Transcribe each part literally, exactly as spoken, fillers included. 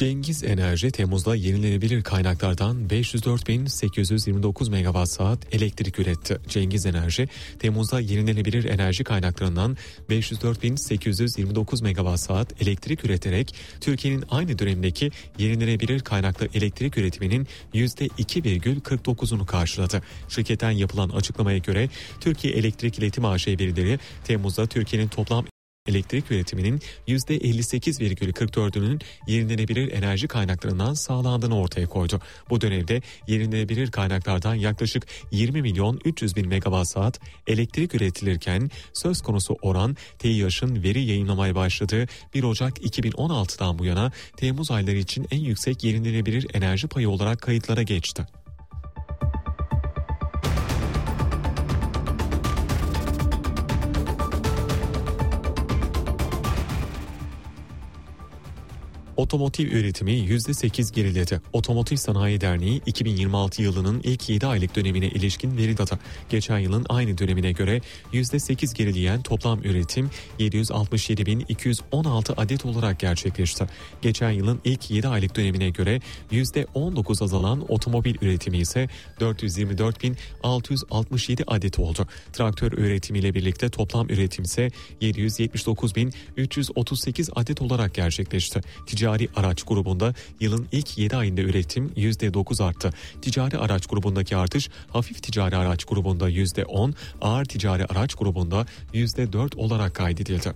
Cengiz Enerji Temmuz'da yenilenebilir kaynaklardan beş yüz dört bin sekiz yüz yirmi dokuz megawatt saat elektrik üretti. Cengiz Enerji Temmuz'da yenilenebilir enerji kaynaklarından beş yüz dört bin sekiz yüz yirmi dokuz megawatt saat elektrik üreterek Türkiye'nin aynı dönemdeki yenilenebilir kaynaklı elektrik üretiminin yüzde iki virgül kırk dokuzunu karşıladı. Şirketten yapılan açıklamaya göre Türkiye Elektrik İletim A Ş verileri Temmuz'da Türkiye'nin toplam elektrik üretiminin yüzde elli sekiz virgül kırk dördünün yenilenebilir enerji kaynaklarından sağlandığını ortaya koydu. Bu dönemde yenilenebilir kaynaklardan yaklaşık yirmi milyon üç yüz bin megawatt saat elektrik üretilirken söz konusu oran TİAŞ'ın veri yayınlamaya başladığı bir Ocak iki bin on altıdan bu yana Temmuz ayları için en yüksek yenilenebilir enerji payı olarak kayıtlara geçti. Otomotiv üretimi yüzde sekiz geriledi. Otomotiv Sanayi Derneği iki bin yirmi altı yılının ilk yedi aylık dönemine ilişkin veri data. Geçen yılın aynı dönemine göre yüzde sekiz gerileyen toplam üretim yedi yüz altmış yedi bin iki yüz on altı adet olarak gerçekleşti. Geçen yılın ilk yedi aylık dönemine göre yüzde on dokuz azalan otomobil üretimi ise dört yüz yirmi dört bin altı yüz altmış yedi adet oldu. Traktör üretimiyle birlikte toplam üretim ise yedi yüz yetmiş dokuz bin üç yüz otuz sekiz adet olarak gerçekleşti. Ticari araç grubunda yılın ilk yedi ayında üretim yüzde dokuz arttı. Ticari araç grubundaki artış hafif ticari araç grubunda yüzde on, ağır ticari araç grubunda yüzde dört olarak kaydedildi.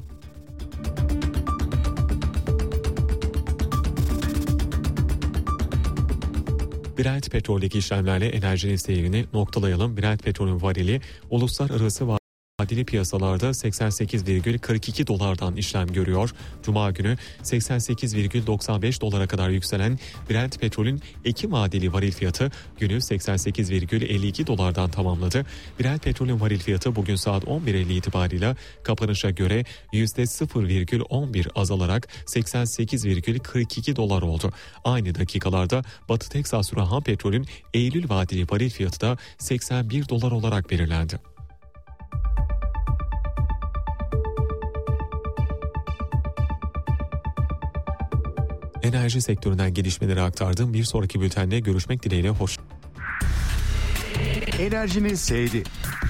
Brent petroldeki işlemlerle enerjinin seyrini noktalayalım. Brent petrolün varili uluslararası vadeli piyasalarda seksen sekiz virgül kırk iki dolardan işlem görüyor. Cuma günü seksen sekiz virgül doksan beş dolara kadar yükselen Brent petrolün Ekim vadeli varil fiyatı günü seksen sekiz virgül elli iki dolardan tamamladı. Brent petrolün varil fiyatı bugün saat on bir elli itibariyle kapanışa göre yüzde sıfır virgül on bir azalarak seksen sekiz virgül kırk iki dolar oldu. Aynı dakikalarda Batı Teksas Ham petrolün Eylül vadeli varil fiyatı da seksen bir dolar olarak belirlendi. Enerji sektöründen gelişmeleri aktardığım bir sonraki bültende görüşmek dileğiyle hoş. Enerjinin seyri.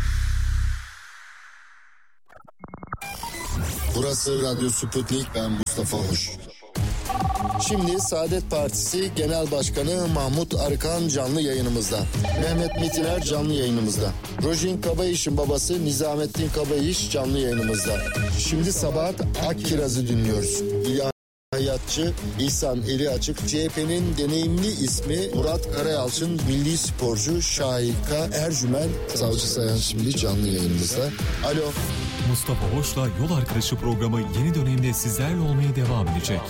Burası Radyo Sputnik, ben Mustafa Hoş. Şimdi Saadet Partisi Genel Başkanı Mahmut Arıkan canlı yayınımızda. Mehmet Metiner canlı yayınımızda. Rojin Kabayiş'in babası Nizamettin Kabayiş canlı yayınımızda. Şimdi Sabahat Akkiraz'ı dinliyoruz. İlahiyatçı İhsan Eli Açık, C H P'nin deneyimli ismi Murat Karayalçın, milli sporcu Şahika Ercümen, Savcı Sayan şimdi canlı yayınımızda. Alo. Mustafa Hoş'la Yol Arkadaşı programı yeni dönemde sizlerle olmaya devam edecek.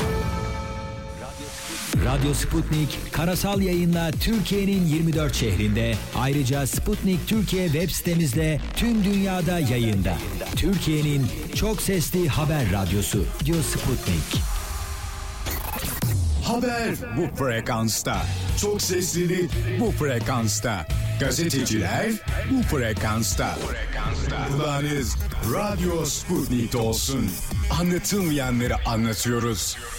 Radyo Sputnik karasal yayınla Türkiye'nin yirmi dört şehrinde, ayrıca Sputnik Türkiye web sitemizle tüm dünyada yayında. Türkiye'nin çok sesli haber radyosu Radyo Sputnik. Haber bu frekansta. Çok seslili bu frekansta. Gazeteciler bu frekansta. Kulağınız Radyo Sputnik'te olsun. Anlatılmayanları anlatıyoruz.